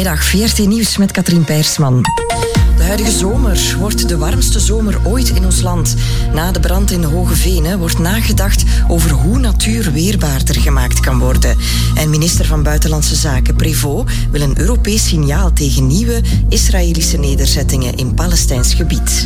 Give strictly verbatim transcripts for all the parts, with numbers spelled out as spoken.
Middag V R T Nieuws met Katrien Peirsman. De huidige zomer wordt de warmste zomer ooit in ons land. Na de brand in de Hoge Venen wordt nagedacht over hoe natuur weerbaarder gemaakt kan worden. En minister van Buitenlandse Zaken Prévost wil een Europees signaal tegen nieuwe Israëlische nederzettingen in Palestijns gebied.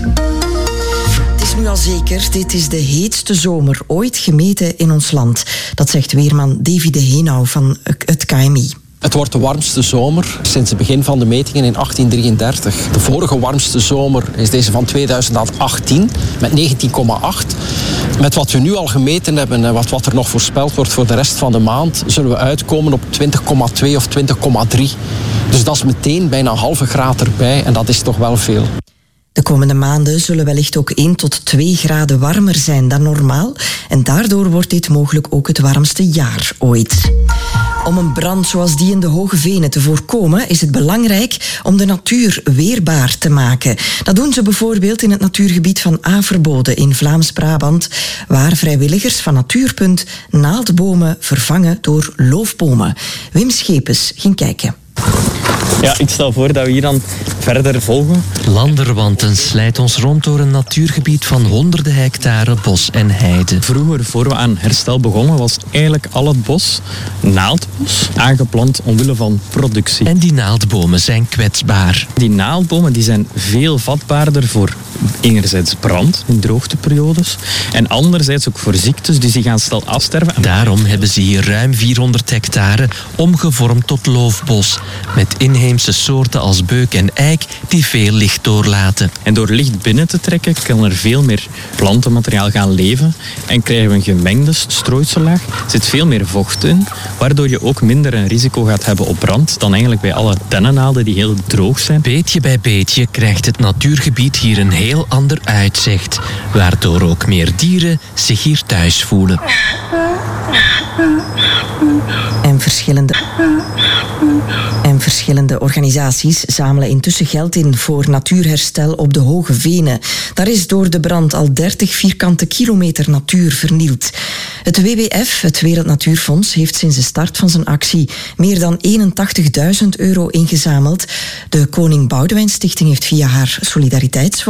Het is nu al zeker, dit is de heetste zomer ooit gemeten in ons land. Dat zegt weerman Davy de Heenau van het K M I. Het wordt de warmste zomer sinds het begin van de metingen in achttien drieëndertig. De vorige warmste zomer is deze van tweeduizend achttien met negentien komma acht. Met wat we nu al gemeten hebben en wat, wat er nog voorspeld wordt voor de rest van de maand, zullen we uitkomen op twintig komma twee of twintig komma drie. Dus dat is meteen bijna een halve graad erbij en dat is toch wel veel. De komende maanden zullen wellicht ook één tot twee graden warmer zijn dan normaal. En daardoor wordt dit mogelijk ook het warmste jaar ooit. Om een brand zoals die in de Hoge Venen te voorkomen, is het belangrijk om de natuur weerbaar te maken. Dat doen ze bijvoorbeeld in het natuurgebied van Averbode in Vlaams-Brabant, waar vrijwilligers van Natuurpunt naaldbomen vervangen door loofbomen. Wim Schepens ging kijken. Ja, ik stel voor dat we hier dan verder volgen. Landerwanten slijt ons rond door een natuurgebied van honderden hectare bos en heide. Vroeger, voor we aan herstel begonnen, was eigenlijk al het bos naaldbos, aangeplant omwille van productie. En die naaldbomen zijn kwetsbaar. Die naaldbomen die zijn veel vatbaarder voor enerzijds brand in droogteperiodes en anderzijds ook voor ziektes, dus die gaan snel afsterven. Daarom hebben ze hier ruim vierhonderd hectare omgevormd tot loofbos, met inheemse soorten als beuk en eik die veel licht doorlaten. En door licht binnen te trekken kan er veel meer plantenmateriaal gaan leven en krijgen we een gemengde strooisellaag. Er zit veel meer vocht in, waardoor je ook minder een risico gaat hebben op brand dan eigenlijk bij alle dennennaalden die heel droog zijn. Beetje bij beetje krijgt het natuurgebied hier een heel ander uitzicht, waardoor ook meer dieren zich hier thuis voelen. En verschillende, en verschillende organisaties zamelen intussen geld in voor natuurherstel op de Hoge Venen. Daar is door de brand al dertig vierkante kilometer natuur vernield. Het W W F, het Wereld Natuurfonds, heeft sinds de start van zijn actie meer dan eenentachtigduizend euro ingezameld. De Koning Boudewijn Stichting heeft via haar Solidariteitsfonds